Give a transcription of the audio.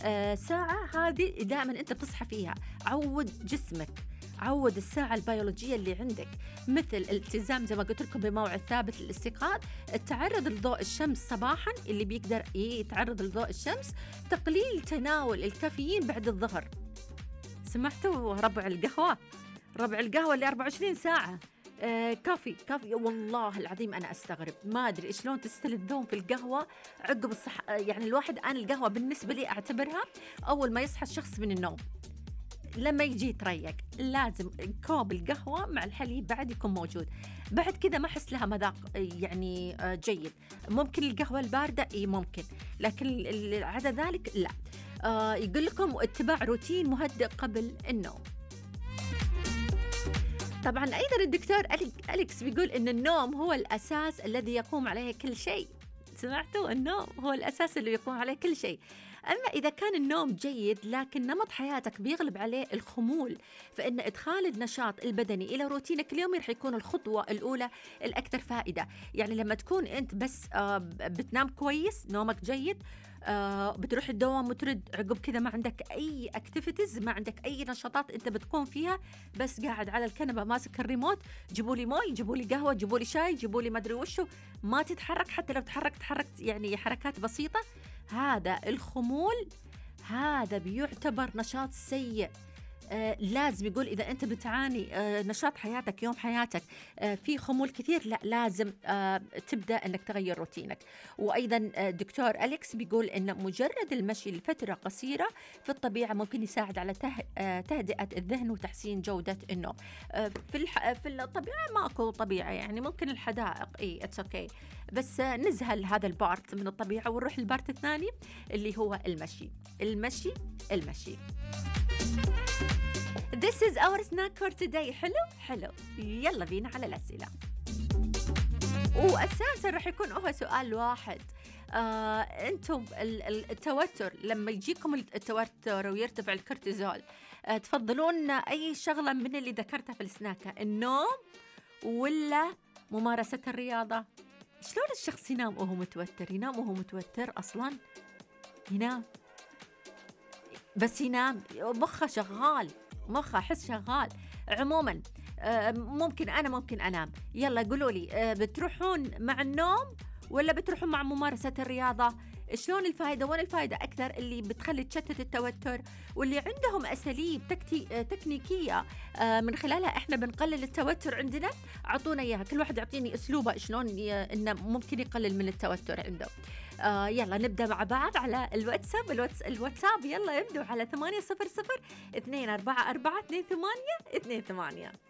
ساعة هذه دائما أنت بتصحى فيها. عود جسمك، عود الساعة البيولوجية اللي عندك، مثل الالتزام زي ما قلت لكم بموعد ثابت للاستيقاظ، التعرض لضوء الشمس صباحا اللي بيقدر يتعرض لضوء الشمس، تقليل تناول الكافيين بعد الظهر. سمعتوا ربع القهوة؟ ربع القهوة اللي 24 ساعة كافي. والله العظيم أنا أستغرب، ما أدري إيش لون تستلذون في القهوة عقب الصح. يعني الواحد، أنا القهوة بالنسبة لي أعتبرها أول ما يصحى الشخص من النوم، لما يجي يتريق لازم كوب القهوة مع الحليب بعد يكون موجود. بعد كذا ما أحس لها مذاق يعني جيد. ممكن القهوة الباردة ممكن، لكن عدا ذلك لا. يقول لكم اتباع روتين مهدئ قبل النوم. طبعا أيضا الدكتور أليكس بيقول إن النوم هو الأساس الذي يقوم عليه كل شيء. سمعتوا؟ النوم هو الأساس اللي يقوم عليه كل شيء. أما إذا كان النوم جيد لكن نمط حياتك بيغلب عليه الخمول، فإن إدخال النشاط البدني إلى روتينك اليومي رح يكون الخطوة الأولى الأكثر فائدة. يعني لما تكون أنت بس بتنام كويس، نومك جيد، بتروح الدوام وترد عقب كذا، ما عندك أي أكتيفيتيز، ما عندك أي نشاطات أنت بتقوم فيها، بس قاعد على الكنبة ماسك الريموت، جيبوا لي موي، جيبوا لي قهوة، جيبوا لي شاي، جيبوا لي ما أدري وشو، ما تتحرك. حتى لو تحركت يعني حركات بسيطة، هذا الخمول هذا بيعتبر نشاط سيء. لازم يقول إذا أنت بتعاني نشاط حياتك، يوم حياتك في خمول كثير، لا لازم تبدأ أنك تغير روتينك. وأيضا دكتور أليكس بيقول أن مجرد المشي لفترة قصيرة في الطبيعة ممكن يساعد على تهدئة الذهن وتحسين جودة النوم. في الطبيعة ماكو طبيعة، يعني ممكن الحدائق اتس اوكي، بس نزهل هذا البارت من الطبيعة ونروح البارت الثاني اللي هو المشي. This is our snack for today. حلو. يلا بينا على الأسئلة. وأساسا رح يكون هو سؤال واحد. أنتم التوتر، لما يجيكم التوتر ويرتفع الكورتيزول، تفضلون أي شغلة من اللي ذكرتها في السناكة؟ النوم ولا ممارسة الرياضة؟ شلون الشخص ينام وهو متوتر؟ ينام وهو متوتر أصلا؟ ينام بس ينام مخه شغال، مخه أحس شغال. عموما ممكن أنام. يلا قولوا لي، بتروحون مع النوم ولا بتروحون مع ممارسة الرياضة؟ شلون الفائدة؟ وين الفائدة أكثر اللي بتخلي تشتت التوتر؟ واللي عندهم أساليب تكنيكية من خلالها إحنا بنقلل التوتر عندنا، عطونا إياها. كل واحد يعطيني أسلوبه شلون إنه ممكن يقلل من التوتر عنده. يلا نبدأ مع بعض على الواتساب. يلا يبدو على 800 244 28 28.